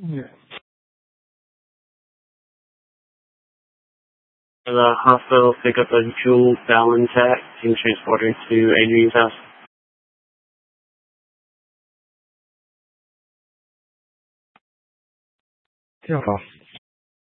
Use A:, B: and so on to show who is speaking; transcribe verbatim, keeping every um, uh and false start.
A: Yeah.
B: The hospital pick up a Jewel Valentak and transport her to Adrian's house.
A: Sehr was.